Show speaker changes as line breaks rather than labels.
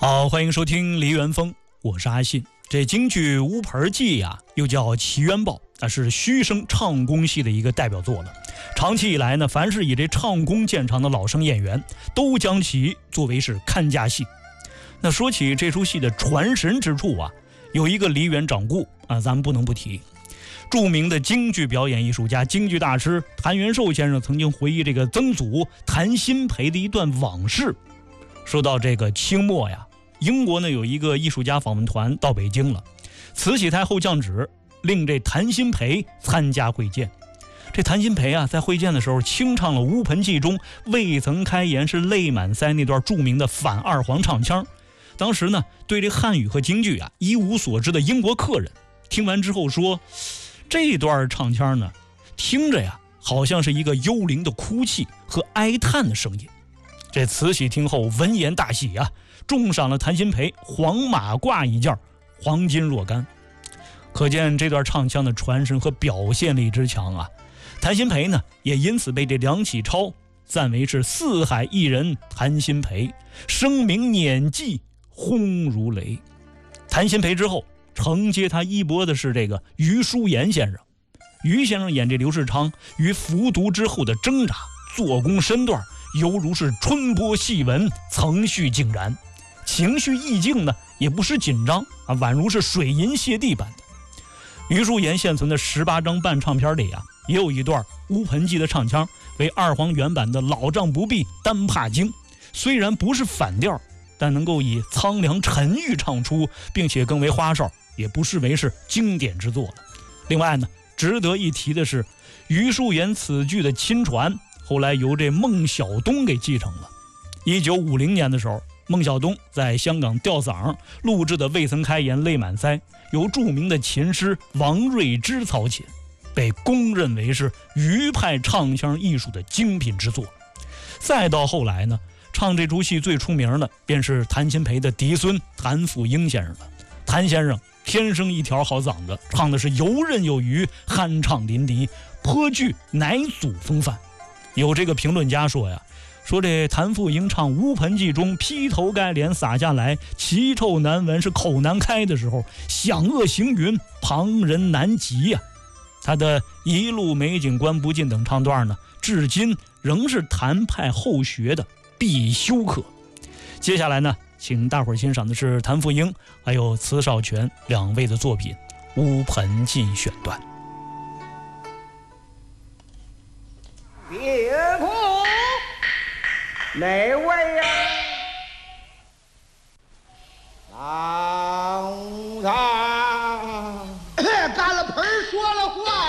好，欢迎收听梨园风，我是阿信。这京剧《乌盆记》呀，又叫《奇冤报》，那是虚声唱功系的一个代表作了。长期以来呢，凡是以这唱功见长的老生演员，都将其作为是看家戏。那说起这出戏的传神之处啊，有一个梨园掌故啊，咱们不能不提。著名的京剧表演艺术家、京剧大师谭元寿先生曾经回忆这个曾祖谭鑫培的一段往事。说到这个清末呀，英国呢有一个艺术家访问团到北京了，慈禧太后降旨令这谭鑫培参加会见。这谭鑫培啊，在会见的时候清唱了《乌盆记》中未曾开言是泪满腮那段著名的反二黄唱腔。当时呢，对这汉语和京剧啊一无所知的英国客人听完之后说，这段唱腔呢，听着呀好像是一个幽灵的哭泣和哀叹的声音。这慈禧听后闻言大喜啊，重赏了谭鑫培黄马褂一件，黄金若干。可见这段唱腔的传神和表现力之强啊。谭鑫培呢，也因此被这梁启超赞为是四海艺人谭鑫培，声名撵迹轰如雷。谭鑫培之后，承接他衣钵的是这个余叔岩先生。余先生演这刘世昌于服毒之后的挣扎，做工身段犹如是春波细纹，层序井然，情绪意境呢也不失紧张啊，宛如是水银泻地般的。余叔岩现存的18张半唱片里啊，也有一段《乌盆记》的唱腔，为二黄原版的老丈不必单怕惊。虽然不是反调，但能够以苍凉沉郁唱出，并且更为花哨，也不失为是经典之作了。另外呢，值得一提的是，余叔岩此剧的亲传后来由这孟小冬给继承了。1950年的时候，孟小冬在香港吊嗓录制的未曾开言泪满腮，由著名的琴师王瑞之操琴，被公认为是余派唱腔艺术的精品之作。再到后来呢，唱这出戏最出名的便是谭鑫培的嫡孙谭富英先生了。谭先生天生一条好嗓子，唱的是游刃有余，酣畅淋漓，颇具乃祖风范。有这个评论家说呀，说这谭富英唱《乌盆记》中劈头盖脸洒下来，奇臭难闻，是口难开的时候，响恶行云，旁人难及呀。他的一路美景观不尽等唱段呢，至今仍是谭派后学的必修课。接下来呢，请大伙儿欣赏的是谭富英还有慈少全两位的作品《乌盆记》选段。
别府哪位呀？当他干了盆说了话。